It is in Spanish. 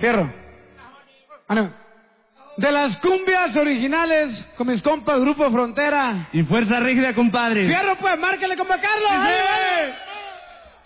Fierro. Ah, no. De las cumbias originales con mis compas Grupo Frontera. Y Fuerza Rígida, compadre. Fierro, pues, márquele, compa Carlos. ¡Sí! ¡Dale, dale!